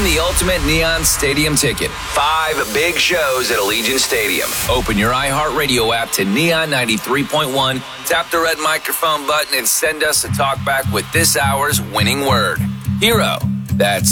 Win the ultimate Neon Stadium ticket. 5 big shows at Allegiant Stadium. Open your iHeartRadio app to Neon 93.1, tap the red microphone button, and send us a talkback with this hour's winning word. Hero. That's